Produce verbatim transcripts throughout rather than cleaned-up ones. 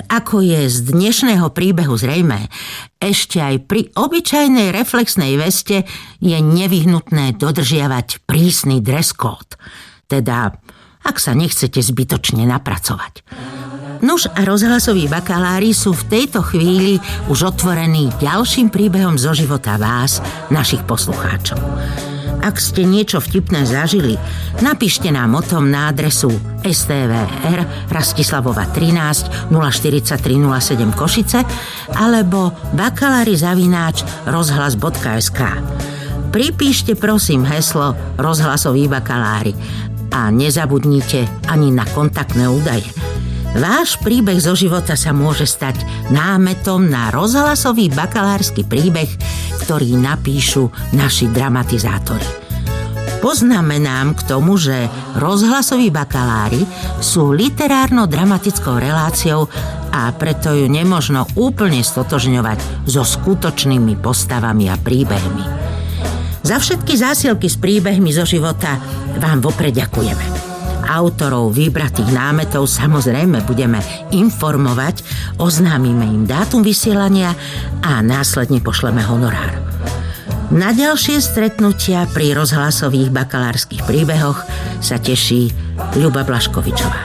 ako je z dnešného príbehu zrejmé, ešte aj pri obyčajnej reflexnej veste je nevyhnutné dodržiavať prísny dress code. Teda, ak sa nechcete zbytočne napracovať. Nuž a rozhlasoví bakalári sú v tejto chvíli už otvorení ďalším príbehom zo života vás, našich poslucháčov. Ak ste niečo vtipné zažili, napíšte nám o tom na adresu es té vé er Rastislavova trinásť nula štyridsaťtri nula sedem Košice alebo bakalári zavináč rozhlas bodka es ká. Pripíšte prosím heslo Rozhlasoví bakalári a nezabudnite ani na kontaktné údaje. Váš príbeh zo života sa môže stať námetom na rozhlasový bakalársky príbeh, ktorý napíšu naši dramatizátori. Poznamenám k tomu, že rozhlasoví bakalári sú literárno-dramatickou reláciou a preto ju nemožno úplne stotožňovať so skutočnými postavami a príbehmi. Za všetky zásielky s príbehmi zo života vám vopred ďakujeme. Autorov vybratých námetov samozrejme budeme informovať, oznámime im dátum vysielania a následne pošleme honorár. Na ďalšie stretnutia pri rozhlasových bakalárskych príbehoch sa teší Ľuba Blaškovičová.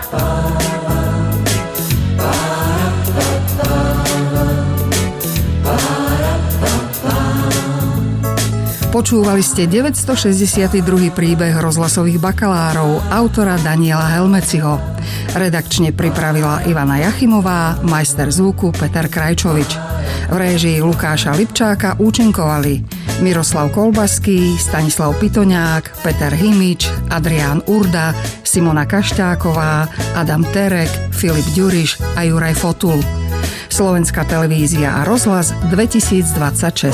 Počúvali ste deväťstošesťdesiaty druhý príbeh rozhlasových bakalárov autora Daniela Helmeciho. Redakčne pripravila Ivana Jachimová, majster zvuku Peter Krajčovič. V réžii Lukáša Lipčáka účinkovali Miroslav Kolbaský, Stanislav Pitoňák, Peter Himič, Adrián Urda, Simona Kašťáková, Adam Terek, Filip Ďuriš a Juraj Fotul. Slovenská televízia a rozhlas dvetisícdvadsaťšesť.